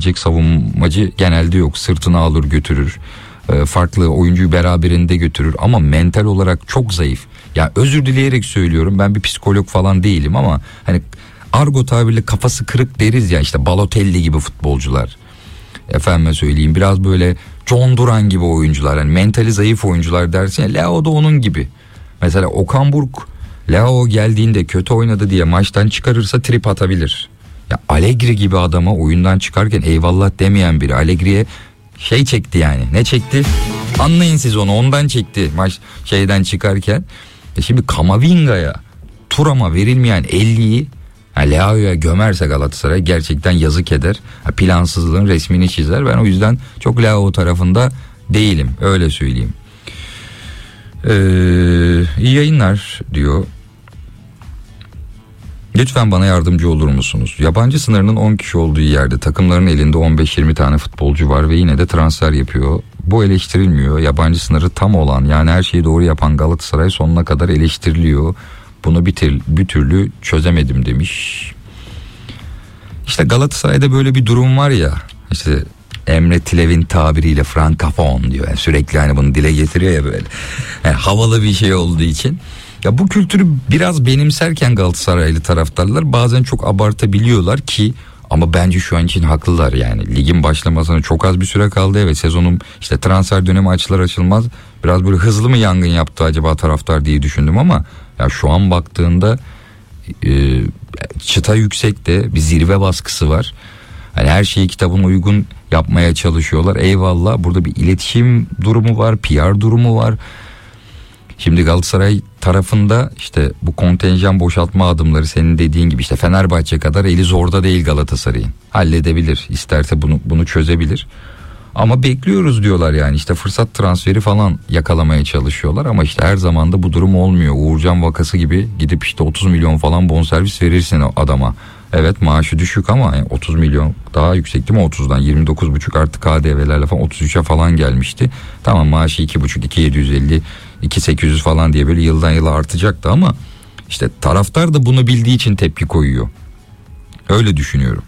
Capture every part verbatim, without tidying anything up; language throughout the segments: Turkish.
yapabilecek savunmacı genelde yok. Sırtına alır götürür. Farklı oyuncuyu beraberinde götürür ama mental olarak çok zayıf. Ya özür dileyerek söylüyorum, ben bir psikolog falan değilim ama hani argo tabirle kafası kırık deriz ya, işte Balotelli gibi futbolcular. Efendime söyleyeyim, biraz böyle John Duran gibi oyuncular, hani mentali zayıf oyuncular dersin ya, Leao da onun gibi. Mesela Okan Buruk Leao geldiğinde kötü oynadı diye maçtan çıkarırsa trip atabilir. Ya Allegri gibi adama oyundan çıkarken eyvallah demeyen biri Allegri'ye şey çekti yani. Ne çekti? Anlayın siz onu. Ondan çekti maç şeyden çıkarken. E şimdi Kamavinga'ya, Thuram'a verilmeyen elliyi ha, Leao'ya gömerse Galatasaray gerçekten yazık eder. Ha, plansızlığın resmini çizer. Ben o yüzden çok Leao tarafında değilim. Öyle söyleyeyim. Ee, iyi yayınlar diyor. Lütfen bana yardımcı olur musunuz? Yabancı sınırının on kişi olduğu yerde takımların elinde on beş yirmi tane futbolcu var ve yine de transfer yapıyor. Bu eleştirilmiyor. Yabancı sınırı tam olan, yani her şeyi doğru yapan Galatasaray sonuna kadar eleştiriliyor. Bunu bir, tir, bir türlü çözemedim demiş. İşte Galatasaray'da böyle bir durum var ya, işte Emre Tilev'in tabiriyle frankafon diyor. Yani sürekli hani bunu dile getiriyor ya böyle. Yani havalı bir şey olduğu için. Ya bu kültürü biraz benimserken Galatasaraylı taraftarlar bazen çok abartabiliyorlar ki, ama bence şu an için haklılar yani. Ligin başlamasına çok az bir süre kaldı. Evet, sezonun işte transfer dönemi açılır açılmaz biraz böyle hızlı mı yangın yaptı acaba taraftar diye düşündüm ama ya şu an baktığında e, çıta yüksekte, bir zirve baskısı var. Hani her şeyi kitabına uygun yapmaya çalışıyorlar. Eyvallah, burada bir iletişim durumu var, P R durumu var. Şimdi Galatasaray tarafında işte bu kontenjan boşaltma adımları, senin dediğin gibi işte Fenerbahçe kadar eli zorda değil Galatasaray'ın. Halledebilir, isterse bunu bunu çözebilir. Ama bekliyoruz diyorlar yani, işte fırsat transferi falan yakalamaya çalışıyorlar ama işte her zaman da bu durum olmuyor. Uğurcan vakası gibi gidip işte otuz milyon falan bonservis verirsin o adama. Evet, maaşı düşük ama yani otuz milyon daha yüksek değil mi, otuzdan yirmi dokuz buçuk artık K D V'lerle falan otuz üçe falan gelmişti. Tamam, maaşı iki buçuk iki yedi yüz elli iki sekiz yüz falan diye böyle yıldan yıla artacaktı ama işte taraftar da bunu bildiği için tepki koyuyor. Öyle düşünüyorum.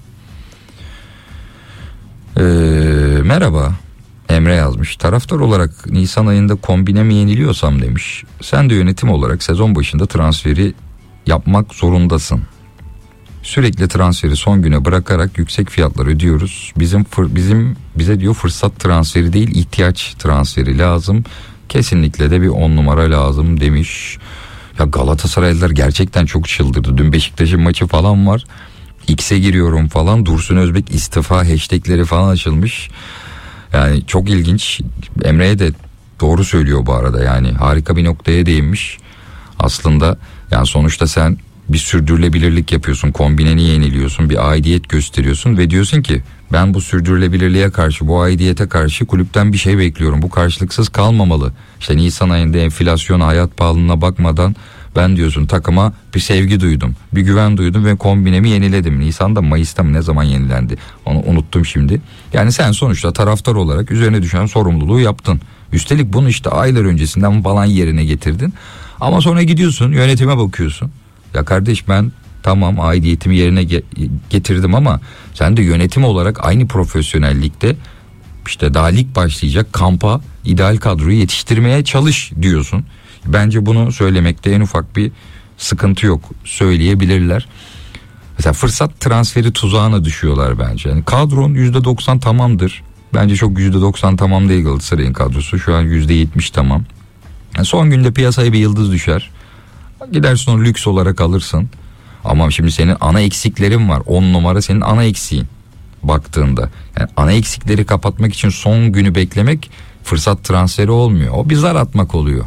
Ee, merhaba, Emre yazmış. Taraftar olarak Nisan ayında kombine mi yeniliyorsam demiş. Sen de yönetim olarak sezon başında transferi yapmak zorundasın. Sürekli transferi son güne bırakarak yüksek fiyatlar ödüyoruz. Bizim bizim bize diyor fırsat transferi değil, ihtiyaç transferi lazım. Kesinlikle de bir on numara lazım demiş. Ya Galatasaraylılar gerçekten çok çıldırdı. Dün Beşiktaş'ın maçı falan var. X'e giriyorum falan. Dursun Özbek istifa hashtagleri falan açılmış. Yani çok ilginç. Emre'ye de doğru söylüyor bu arada. Yani harika bir noktaya değinmiş. Aslında yani sonuçta sen bir sürdürülebilirlik yapıyorsun, kombineni yeniliyorsun, bir aidiyet gösteriyorsun ve diyorsun ki ben bu sürdürülebilirliğe karşı, bu aidiyete karşı kulüpten bir şey bekliyorum. Bu karşılıksız kalmamalı. İşte Nisan ayında enflasyon, hayat pahalılığına bakmadan ben diyorsun takıma bir sevgi duydum, bir güven duydum ve kombinemi yeniledim. Nisan'da, Mayıs'ta mı ne zaman yenilendi onu unuttum şimdi. Yani sen sonuçta taraftar olarak üzerine düşen sorumluluğu yaptın. Üstelik bunu işte aylar öncesinden falan yerine getirdin. Ama sonra gidiyorsun yönetime bakıyorsun. Ya kardeş, ben tamam aidiyetimi yerine getirdim ama sen de yönetim olarak aynı profesyonellikte işte daha lig başlayacak kampa ideal kadroyu yetiştirmeye çalış diyorsun. Bence bunu söylemekte en ufak bir sıkıntı yok. Söyleyebilirler. Mesela fırsat transferi tuzağına düşüyorlar bence. Yani kadron yüzde doksan tamamdır. Bence çok yüzde doksan tamam değil Galatasaray'ın kadrosu. Şu an yüzde yetmiş tamam. Yani son günde piyasaya bir yıldız düşer. Gidersin onu lüks olarak alırsın. Ama şimdi senin ana eksiklerin var. on numara senin ana eksiğin baktığında. Yani ana eksikleri kapatmak için son günü beklemek fırsat transferi olmuyor. O bir zar atmak oluyor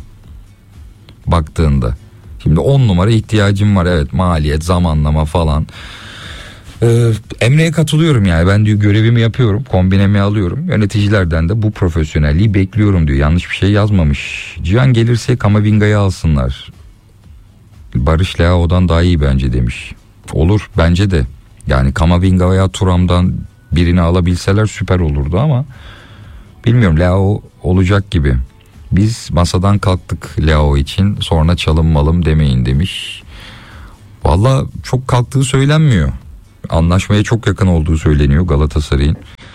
baktığında. Şimdi on numara ihtiyacım var, evet, maliyet, zamanlama falan. Ee, Emre'ye katılıyorum yani, ben diyor görevimi yapıyorum, kombinemi alıyorum, yöneticilerden de bu profesyonelliği bekliyorum diyor. Yanlış bir şey yazmamış. Cihan gelirse Kamavinga'yı alsınlar. Barış Leao'dan daha iyi bence demiş. Olur bence de. Yani Kamavinga veya Thuram'dan birini alabilseler süper olurdu ama bilmiyorum, Leao olacak gibi. Biz masadan kalktık Leao için, sonra çalınmalım demeyin demiş. Valla çok kalktığı söylenmiyor. Anlaşmaya çok yakın olduğu söyleniyor Galatasaray'ın.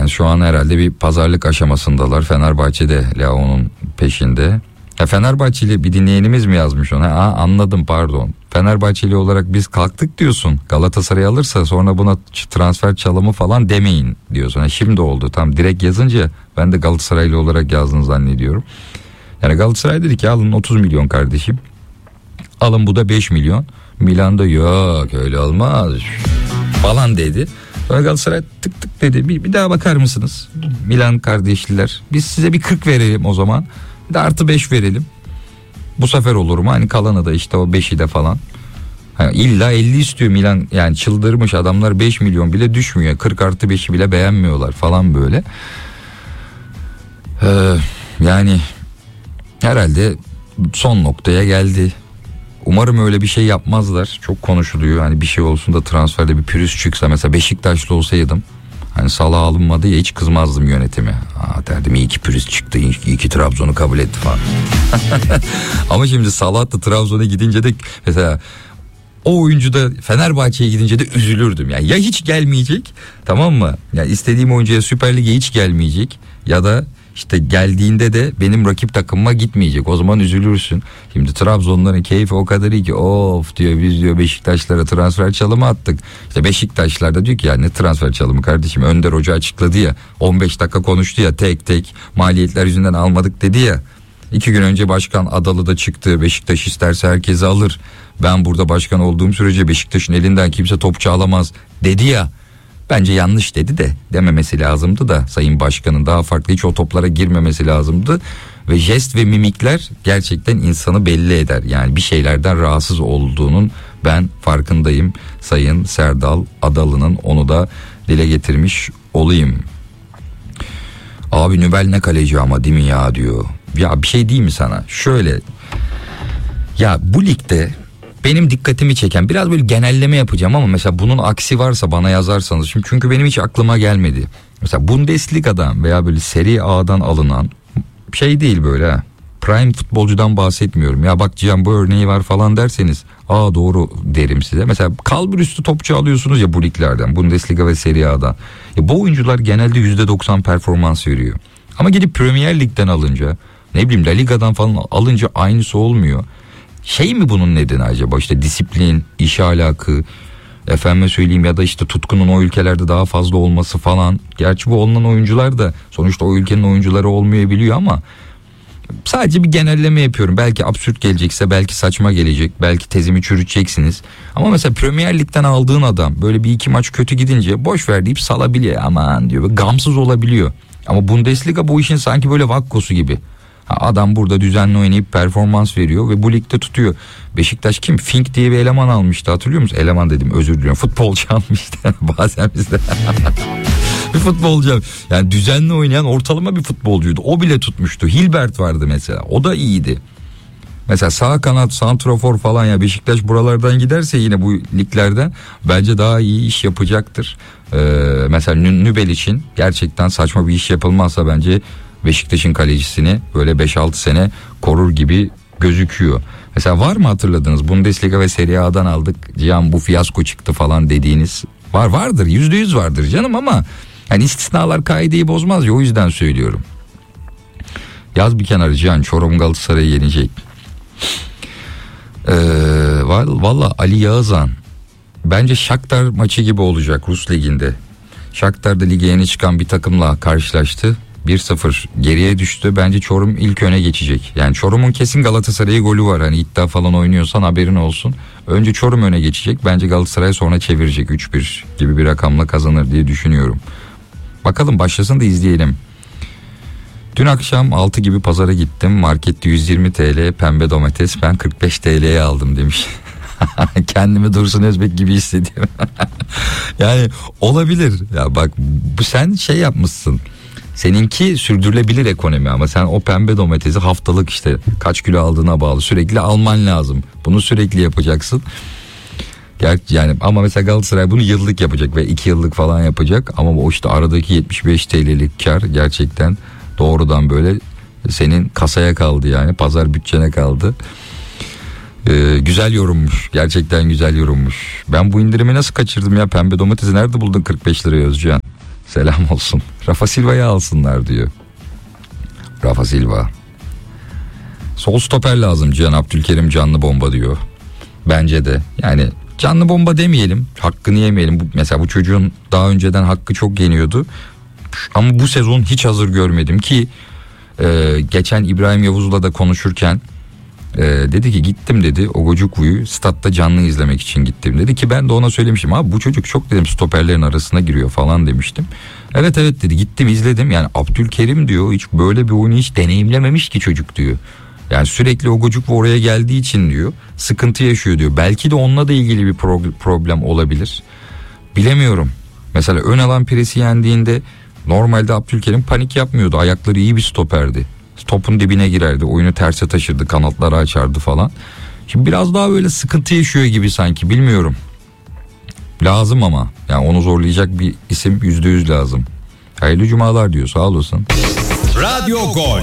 Yani şu an herhalde bir pazarlık aşamasındalar. Fenerbahçe'de Leao'nun peşinde. Ya Fenerbahçeli bir dinleyenimiz mi yazmış ona? Aa, anladım, pardon. Fenerbahçeli olarak biz kalktık diyorsun. Galatasaray alırsa sonra buna transfer çalımı falan demeyin diyorsun. Yani şimdi oldu. Tam direkt yazınca ben de Galatasaraylı olarak yazdığını zannediyorum. Yani Galatasaray dedi ki alın otuz milyon kardeşim. Alın bu da beş milyon. Milan'da yok öyle olmaz falan dedi. Sonra Galatasaray tık tık dedi. Bir, bir daha bakar mısınız Milan kardeşliler? Biz size bir kırk verelim o zaman. Bir de artı beş verelim. Bu sefer olur mu? Hani kalanı da işte o beşi de falan. Yani illa elli istiyor Milan. Yani çıldırmış adamlar, beş milyon bile düşmüyor. kırk artı beşi bile beğenmiyorlar falan böyle. Ee, yani herhalde son noktaya geldi. Umarım öyle bir şey yapmazlar. Çok konuşuluyor. Hani bir şey olsun da transferde bir pürüz çıksa. Mesela Beşiktaşlı olsaydım, hani Salah alınmadı ya, hiç kızmazdım yönetime. Aa derdim, iyi ki pürüz çıktı, iyi ki Trabzon'u kabul etti falan. Ama şimdi Salah da Trabzon'a gidince de mesela o oyuncu da Fenerbahçe'ye gidince de üzülürdüm. Yani ya hiç gelmeyecek, tamam mı? Yani istediğim oyuncuya Süper Lig'e hiç gelmeyecek ya da İşte geldiğinde de benim rakip takımıma gitmeyecek. O zaman üzülürsün. Şimdi Trabzonların keyfi o kadar iyi ki of diyor, biz diyor Beşiktaşlara transfer çalımı attık. İşte Beşiktaşlar da diyor ki ya ne transfer çalımı kardeşim, Önder Hoca açıkladı ya, on beş dakika konuştu ya, tek tek maliyetler yüzünden almadık dedi ya. İki gün önce başkan Adalı da çıktı, Beşiktaş isterse herkesi alır, ben burada başkan olduğum sürece Beşiktaş'ın elinden kimse topçu alamaz dedi ya. Bence yanlış dedi de dememesi lazımdı da Sayın Başkan'ın daha farklı hiç o toplara girmemesi lazımdı. Ve jest ve mimikler gerçekten insanı belli eder. Yani bir şeylerden rahatsız olduğunun ben farkındayım. Sayın Serdal Adalı'nın, onu da dile getirmiş olayım. Abi Nübel ne kaleci ama değil mi ya diyor. Ya bir şey diyeyim mi sana? Şöyle, ya bu ligde benim dikkatimi çeken, biraz böyle genelleme yapacağım ama mesela bunun aksi varsa bana yazarsanız. Şimdi çünkü benim hiç aklıma gelmedi. Mesela Bundesliga'dan veya böyle Serie A'dan alınan şey değil böyle ha. Prime futbolcudan bahsetmiyorum. Ya bak Cihan bu örneği var falan derseniz aa doğru derim size. Mesela kalbur üstü topçu alıyorsunuz ya bu liglerden, Bundesliga ve Serie A'dan. Ya bu oyuncular genelde yüzde doksan performans veriyor. Ama gidip Premier Lig'den alınca, ne bileyim La Liga'dan falan alınca aynısı olmuyor. Şey mi bunun nedeni acaba? İşte disiplin, iş ahlakı, efendime söyleyeyim, ya da işte tutkunun o ülkelerde daha fazla olması falan. Gerçi bu olunan oyuncular da sonuçta o ülkenin oyuncuları olmayabiliyor ama sadece bir genelleme yapıyorum. Belki absürt gelecekse, belki saçma gelecek, belki tezimi çürüteceksiniz. Ama mesela Premier Lig'den aldığın adam böyle bir iki maç kötü gidince boş ver deyip salabiliyor, aman diyor, gamsız olabiliyor. Ama Bundesliga bu işin sanki böyle vakkosu gibi. Adam burada düzenli oynayıp performans veriyor ve bu ligde tutuyor. Beşiktaş kim? Fink diye bir eleman almıştı, hatırlıyor musun? Eleman dedim, özür diliyorum. Futbolcu almıştı bazen bizde. Bir futbolcu, yani düzenli oynayan ortalama bir futbolcuydu. O bile tutmuştu. Hilbert vardı mesela. O da iyiydi. Mesela sağ kanat, santrafor falan, ya Beşiktaş buralardan giderse yine bu liglerden bence daha iyi iş yapacaktır. Ee, mesela Nübel için gerçekten saçma bir iş yapılmazsa bence Beşiktaş'ın kalecisini böyle beş altı sene korur gibi gözüküyor. Mesela var mı hatırladınız, Bundesliga ve Serie A'dan aldık Cihan bu fiyasko çıktı falan dediğiniz? Var, vardır, yüzde yüz vardır canım, ama yani istisnalar kaideyi bozmaz ya, o yüzden söylüyorum. Yaz bir kenara Cihan, Çorum Galatasaray'ı yenecek. Ee, Valla Ali Yağızhan, bence Shakhtar maçı gibi olacak Rus liginde. Shakhtar'da lige yeni çıkan bir takımla karşılaştı. bir sıfır geriye düştü. Bence Çorum ilk öne geçecek. Yani Çorum'un kesin Galatasaray'a golü var. Hani iddia falan oynuyorsan haberin olsun. Önce Çorum öne geçecek. Bence Galatasaray sonra çevirecek. üç bir gibi bir rakamla kazanır diye düşünüyorum. Bakalım, başlasın da izleyelim. Dün akşam altı gibi pazara gittim. Markette yüz yirmi TL pembe domates, ben kırk beş TL'ye aldım demiş. Kendimi Dursun Özbek gibi hissediyorum. Yani olabilir. Ya bak, bu sen şey yapmışsın. Seninki sürdürülebilir ekonomi, ama sen o pembe domatesi haftalık işte kaç kilo aldığına bağlı sürekli alman lazım. Bunu sürekli yapacaksın. Gerçi yani, ama mesela Galatasaray bunu yıllık yapacak ve iki yıllık falan yapacak. Ama o işte aradaki yetmiş beş TL'lik kar gerçekten doğrudan böyle senin kasaya kaldı, yani pazar bütçene kaldı. Ee, güzel yorummuş, gerçekten güzel yorummuş. Ben bu indirimi nasıl kaçırdım ya, pembe domatesi nerede buldun kırk beş liraya Özcan? Selam olsun. Rafa Silva'yı alsınlar diyor. Rafa Silva. Sol stoper lazım Cihan Abdülkerim canlı bomba diyor. Bence de. Yani canlı bomba demeyelim. Hakkını yemeyelim. Bu, mesela bu çocuğun daha önceden hakkı çok yeniyordu. Ama bu sezon hiç hazır görmedim ki e, geçen İbrahim Yavuz'la da konuşurken e, dedi ki gittim dedi Ogojukvu'yu statta canlı izlemek için gittim dedi ki ben de ona söylemişim abi bu çocuk çok dedim stoperlerin arasına giriyor falan demiştim. Evet evet dedi gittim izledim yani Abdülkerim diyor hiç böyle bir oyunu hiç deneyimlememiş ki çocuk diyor. Yani sürekli Ogojukwu oraya geldiği için diyor sıkıntı yaşıyor diyor. Belki de onunla da ilgili bir pro- problem olabilir. Bilemiyorum. Mesela ön alan presi yendiğinde normalde Abdülkerim panik yapmıyordu. Ayakları iyi bir stoperdi. Topun dibine girerdi. Oyunu terse taşırdı. Kanatları açardı falan. Şimdi biraz daha böyle sıkıntı yaşıyor gibi sanki. Bilmiyorum. Lazım ama. Yani onu zorlayacak bir isim yüzde yüz lazım. Hayırlı cumalar diyor. Sağ olasın. Radyo Gol.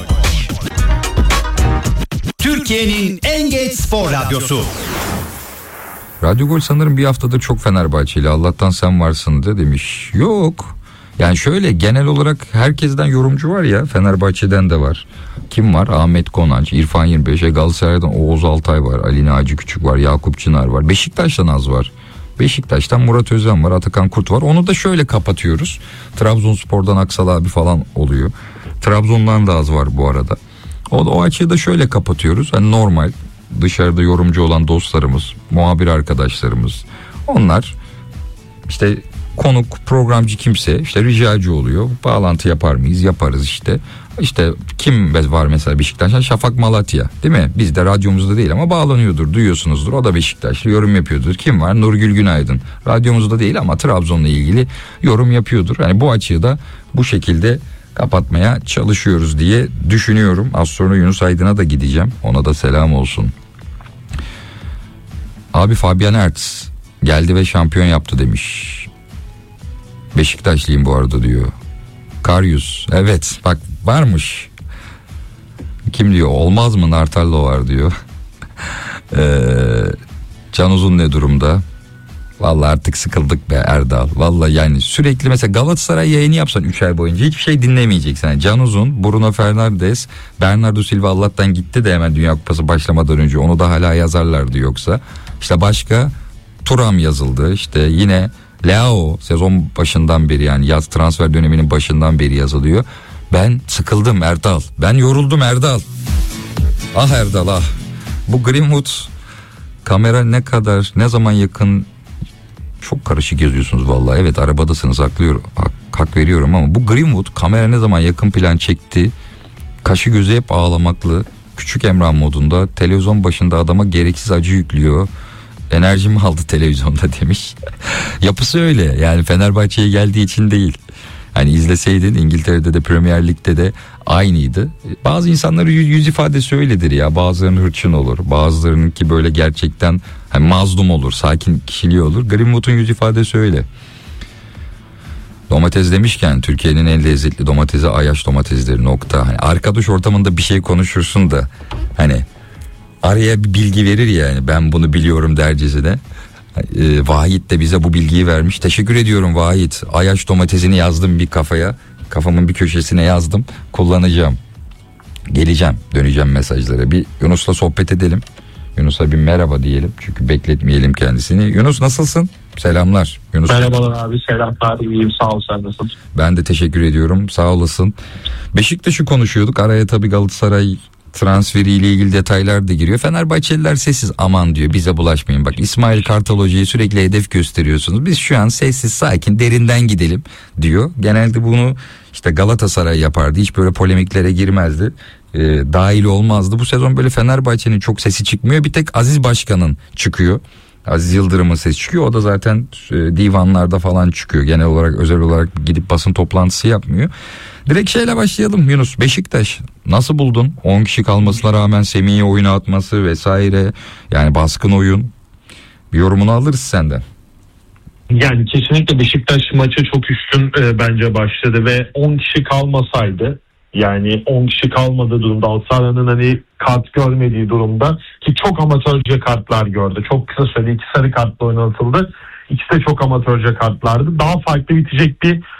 Türkiye'nin en geç spor radyosu. Radyo Gol sanırım bir haftadır çok Fenerbahçeli. Allah'tan sen varsın de demiş. Yok. Yani şöyle genel olarak herkesten yorumcu var ya Fenerbahçe'den de var. Kim var? Ahmet Konanç, İrfan yirmi beş, Galatasaray'dan Oğuz Altay var, Ali Naci Küçük var, Yakup Çınar var. Beşiktaş'tan az var. Beşiktaş'tan Murat Özen var, Atakan Kurt var. Onu da şöyle kapatıyoruz. Trabzonspor'dan Aksal abi falan oluyor. Trabzon'dan da az var bu arada. O, o açığı da şöyle kapatıyoruz. Yani normal dışarıda yorumcu olan dostlarımız, muhabir arkadaşlarımız. Onlar işte konuk, programcı kimse işte ricacı oluyor. Bağlantı yapar mıyız? Yaparız işte. İşte kim var mesela Beşiktaş'tan? Şafak Malatya değil mi? Biz de radyomuzda değil ama bağlanıyordur. Duyuyorsunuzdur. O da Beşiktaşlı yorum yapıyordur. Kim var? Nurgül Günaydın. Radyomuzda değil ama Trabzon'la ilgili yorum yapıyordur. Yani bu açığı da bu şekilde kapatmaya çalışıyoruz diye düşünüyorum. Az sonra Yunus Aydın'a da gideceğim. Ona da selam olsun. Abi Fabian Ertz geldi ve şampiyon yaptı demiş. Beşiktaşlıyım bu arada diyor. Karyus. Evet bak varmış. Kim diyor? Olmaz mı? Nartallo var diyor. ee, Can Uzun ne durumda? Vallahi artık sıkıldık be Erdal. Vallahi yani sürekli mesela Galatasaray yayını yapsan üç ay boyunca hiçbir şey dinlemeyeceksin. Yani Can Uzun, Bruno Fernandes, Bernardo Silva Allah'tan gitti de hemen Dünya Kupası başlamadan önce onu da hala yazarlardı yoksa. İşte başka Thuram yazıldı. İşte yine Leao sezon başından beri yani yaz transfer döneminin başından beri yazılıyor. Ben sıkıldım Erdal. Ben yoruldum Erdal. Ah Erdal ah. Bu Greenwood kamera ne kadar ne zaman yakın çok karışık yazıyorsunuz vallahi. Evet arabadasınız haklıyorum, hak, hak veriyorum ama bu Greenwood kamera ne zaman yakın plan çekti. Kaşı gözü hep ağlamaklı. Küçük Emrah modunda televizyon başında adama gereksiz acı yüklüyor. Enerjimi aldı televizyonda demiş. Yapısı öyle yani Fenerbahçe'ye geldiği için değil. Hani izleseydin İngiltere'de de Premier Lig'de de aynıydı. Bazı insanların yüz ifadesi öyledir ya. Bazılarının hırçın olur. Bazılarınınki böyle gerçekten hani mazlum olur. Sakin kişiliği olur. Greenwood'un yüz ifadesi öyle. Domates demişken Türkiye'nin en lezzetli domatesi Ayaş domatesleri nokta. Hani arkadaş ortamında bir şey konuşursun da hani araya bir bilgi verir ya yani ben bunu biliyorum dercesine. Ee, Vahit de bize bu bilgiyi vermiş. Teşekkür ediyorum Vahit. Ayaş domatesini yazdım bir kafaya. Kafamın bir köşesine yazdım. Kullanacağım. Geleceğim. Döneceğim mesajlara. Bir Yunus'la sohbet edelim. Yunus'a bir merhaba diyelim. Çünkü bekletmeyelim kendisini. Yunus nasılsın? Selamlar. Yunus. Merhabalar abi, selamlar. İyiyim, sağ ol, sen nasılsın? Ben de teşekkür ediyorum. Sağ olasın. Beşiktaş'ı konuşuyorduk. Araya tabii Galatasaray transferiyle ilgili detaylar da giriyor. Fenerbahçeliler sessiz aman diyor bize bulaşmayın. Bak İsmail Kartal Hoca'yı sürekli hedef gösteriyorsunuz. Biz şu an sessiz sakin derinden gidelim diyor. Genelde bunu işte Galatasaray yapardı. Hiç böyle polemiklere girmezdi. Ee, dahil olmazdı. Bu sezon böyle Fenerbahçe'nin çok sesi çıkmıyor. Bir tek Aziz Başkan'ın çıkıyor. Aziz Yıldırım'ın sesi çıkıyor. O da zaten e, divanlarda falan çıkıyor. Genel olarak özel olarak gidip basın toplantısı yapmıyor. Direkt şeyle başlayalım Yunus. Beşiktaş nasıl buldun? on kişi kalmasına rağmen Semih'i oyuna atması vesaire. Yani baskın oyun. Bir yorumunu alırız senden. Yani kesinlikle Beşiktaş maçı çok üstün e, bence başladı ve on kişi kalmasaydı, yani on kişi kalmadığı durumda, Galatasaray'ın hani kart görmediği durumda ki çok amatörce kartlar gördü. Çok kısa sürede iki sarı kartla oynatıldı. İkisi de çok amatörce kartlardı. Daha farklı bitecek bir